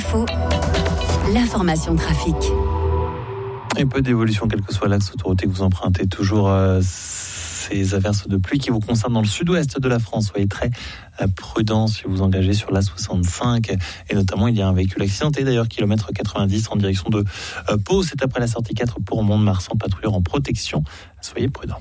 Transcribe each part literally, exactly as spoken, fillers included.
Info, l'information trafic. Et peu d'évolution, quel que soit l'axe autoroutier que vous empruntez. Toujours euh, ces averses de pluie qui vous concernent dans le sud-ouest de la France. Soyez très euh, prudents si vous vous engagez sur l'A soixante-cinq. Et notamment, il y a un véhicule accidenté, d'ailleurs, kilomètre quatre-vingt-dix en direction de euh, Pau. C'est après la sortie quatre pour Mont-de-Marsan, patrouilleur en protection. Soyez prudents.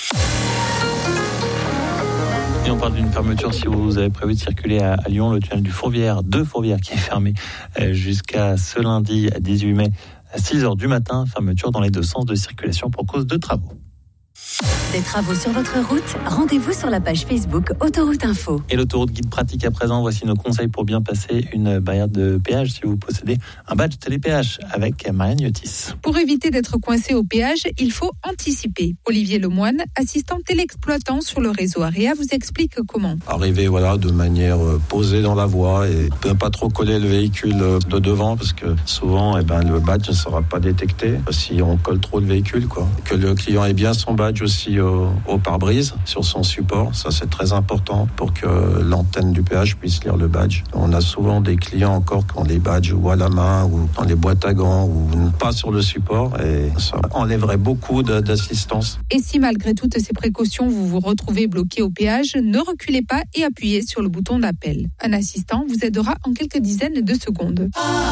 Et on parle d'une fermeture si vous avez prévu de circuler à, à Lyon, le tunnel du Fourvière, de Fourvière qui est fermé euh, jusqu'à ce lundi à dix-huit mai à six heures du matin. Fermeture dans les deux sens de circulation pour cause de travaux. Des travaux sur votre route, rendez-vous sur la page Facebook Autoroute Info. Et l'autoroute guide pratique à présent, voici nos conseils pour bien passer une barrière de péage si vous possédez un badge télépéage avec Marianne Yotis. Pour éviter d'être coincé au péage, il faut anticiper. Olivier Lemoine, assistant téléexploitant sur le réseau Area, vous explique comment. Arriver voilà, de manière posée dans la voie et ne pas trop coller le véhicule de devant parce que souvent eh ben, le badge ne sera pas détecté si on colle trop le véhicule. Quoi. Que le client ait bien son badge aussi au, au pare-brise sur son support, ça c'est très important pour que l'antenne du péage puisse lire le badge. On a souvent des clients encore qui ont les badges ou à la main ou dans les boîtes à gants ou pas sur le support et ça enlèverait beaucoup de, d'assistance. Et si malgré toutes ces précautions vous vous retrouvez bloqué au péage, ne reculez pas et appuyez sur le bouton d'appel. Un assistant vous aidera en quelques dizaines de secondes.